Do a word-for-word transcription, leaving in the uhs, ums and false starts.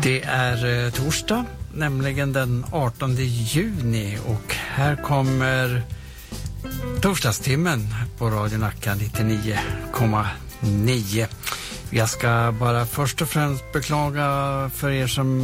Det är eh, torsdag, nämligen den artonde juni, och här kommer torsdagstimmen på Radio Nacka nittionio komma nio. Jag ska bara först och främst beklaga för er som